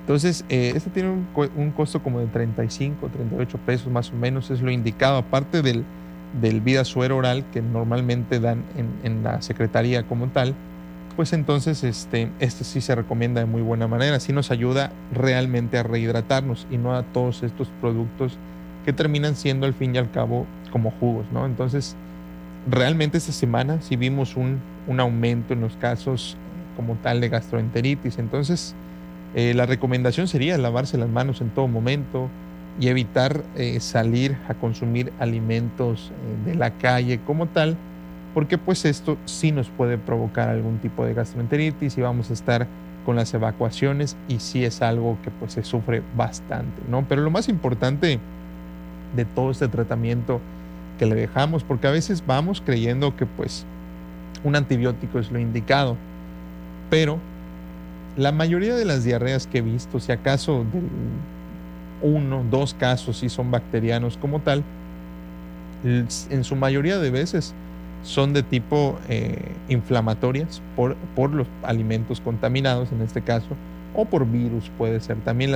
Entonces, este tiene un costo como de 35, 38 pesos más o menos, es lo indicado, aparte del Vida Suero oral que normalmente dan en la secretaría como tal. Pues entonces este sí se recomienda de muy buena manera, sí nos ayuda realmente a rehidratarnos y no a todos estos productos que terminan siendo al fin y al cabo como jugos, ¿no? Entonces, realmente esta semana sí vimos un aumento en los casos como tal de gastroenteritis. Entonces, la recomendación sería lavarse las manos en todo momento y evitar salir a consumir alimentos de la calle como tal, porque pues esto sí nos puede provocar algún tipo de gastroenteritis y vamos a estar con las evacuaciones y sí es algo que pues se sufre bastante, ¿no? Pero lo más importante de todo este tratamiento que le dejamos, porque a veces vamos creyendo que pues un antibiótico es lo indicado, pero la mayoría de las diarreas que he visto, si acaso uno, dos casos sí son bacterianos como tal, en su mayoría de veces son de tipo inflamatorias por los alimentos contaminados en este caso, o por virus puede ser. También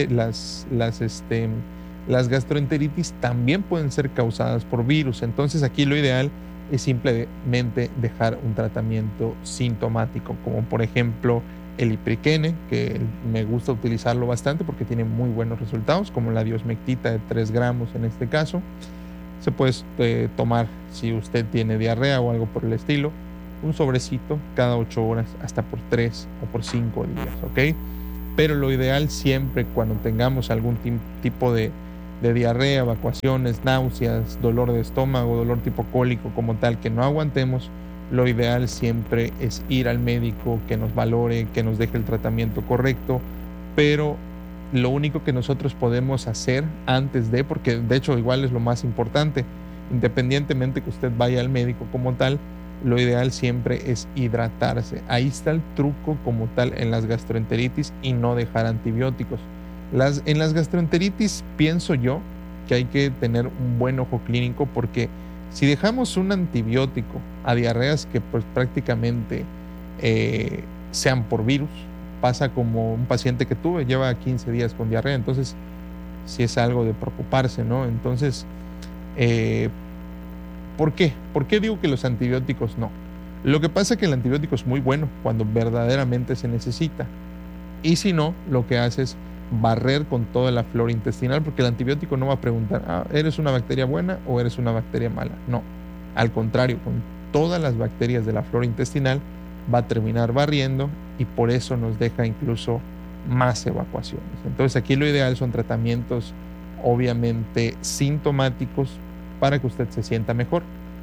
las gastroenteritis también pueden ser causadas por virus. Entonces aquí lo ideal es simplemente dejar un tratamiento sintomático, como por ejemplo el ipriquene, que me gusta utilizarlo bastante porque tiene muy buenos resultados, como la diosmectita de 3 gramos en este caso. Se puede tomar, si usted tiene diarrea o algo por el estilo, un sobrecito cada 8 horas, hasta por 3 o por 5 días, ¿ok? Pero lo ideal siempre cuando tengamos algún tipo de diarrea, evacuaciones, náuseas, dolor de estómago, dolor tipo cólico como tal, que no aguantemos, lo ideal siempre es ir al médico, que nos valore, que nos deje el tratamiento correcto, pero lo único que nosotros podemos hacer antes de, porque de hecho igual es lo más importante, independientemente que usted vaya al médico como tal, lo ideal siempre es hidratarse. Ahí está el truco como tal en las gastroenteritis y no dejar antibióticos. En las gastroenteritis pienso yo que hay que tener un buen ojo clínico porque si dejamos un antibiótico a diarreas que pues prácticamente sean por virus, pasa como un paciente que tuve, lleva 15 días con diarrea, entonces sí es algo de preocuparse, ¿no? Entonces, eh, ¿por qué? ¿Por qué digo que los antibióticos no? Lo que pasa es que el antibiótico es muy bueno cuando verdaderamente se necesita. Y si no, lo que hace es barrer con toda la flora intestinal, porque el antibiótico no va a preguntar, ¿eres una bacteria buena o eres una bacteria mala? No, al contrario, con todas las bacterias de la flora intestinal va a terminar barriendo y por eso nos deja incluso más evacuaciones. Entonces aquí lo ideal son tratamientos obviamente sintomáticos para que usted se sienta mejor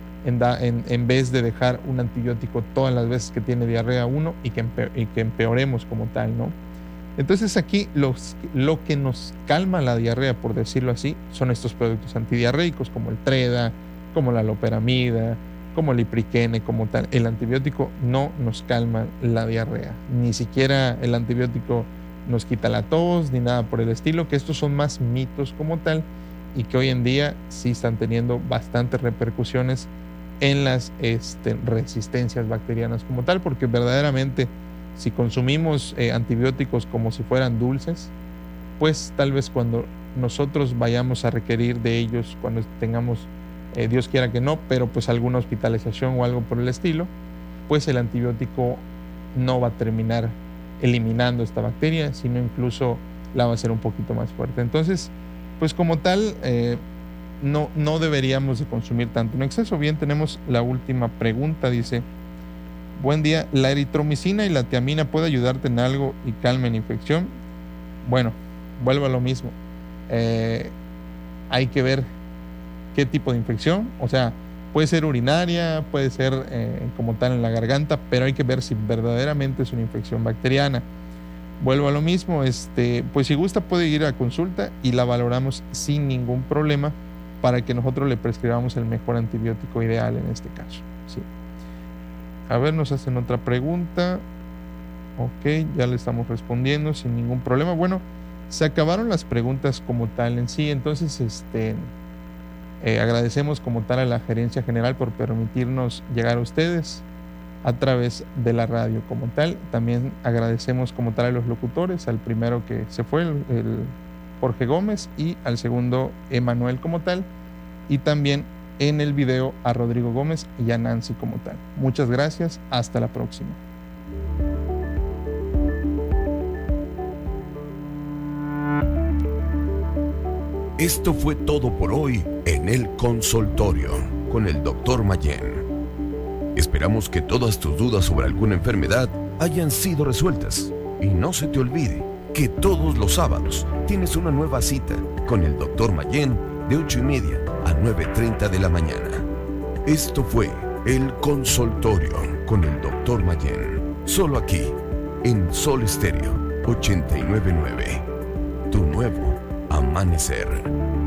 en vez de dejar un antibiótico todas las veces que tiene diarrea uno y que empeoremos como tal, ¿no? Entonces aquí lo que nos calma la diarrea, por decirlo así, son estos productos antidiarreicos como el Treda, como la loperamida, como el ipriquene como tal. El antibiótico no nos calma la diarrea, ni siquiera el antibiótico nos quita la tos, ni nada por el estilo, que estos son más mitos como tal y que hoy en día sí están teniendo bastantes repercusiones en las resistencias bacterianas como tal, porque verdaderamente si consumimos antibióticos como si fueran dulces, pues tal vez cuando nosotros vayamos a requerir de ellos, cuando tengamos, Dios quiera que no, pero pues alguna hospitalización o algo por el estilo, pues el antibiótico no va a terminar eliminando esta bacteria, sino incluso la va a hacer un poquito más fuerte. Entonces, pues como tal, no deberíamos de consumir tanto en exceso. Bien, tenemos la última pregunta, dice: buen día, ¿la eritromicina y la tiamina puede ayudarte en algo y calma la infección? Bueno, vuelvo a lo mismo. Hay que ver qué tipo de infección, o sea, puede ser urinaria, puede ser como tal en la garganta, pero hay que ver si verdaderamente es una infección bacteriana. Vuelvo a lo mismo, pues si gusta puede ir a consulta y la valoramos sin ningún problema para que nosotros le prescribamos el mejor antibiótico ideal en este caso. Sí. A ver, nos hacen otra pregunta. Ok, ya le estamos respondiendo sin ningún problema. Bueno, se acabaron las preguntas como tal en sí, entonces agradecemos como tal a la Gerencia General por permitirnos llegar a ustedes a través de la radio como tal. También agradecemos como tal a los locutores, al primero que se fue, el Jorge Gómez, y al segundo Emanuel como tal, y también en el video a Rodrigo Gómez y a Nancy como tal. Muchas gracias, hasta la próxima. Esto fue todo por hoy en el consultorio con el Dr. Mayén. Esperamos que todas tus dudas sobre alguna enfermedad hayan sido resueltas. Y no se te olvide que todos los sábados tienes una nueva cita con el Dr. Mayén de 8:30 a 9:30 de la mañana. Esto fue el consultorio con el Dr. Mayén. Solo aquí, en Sol Estéreo 89.9. Tu nuevo amanecer.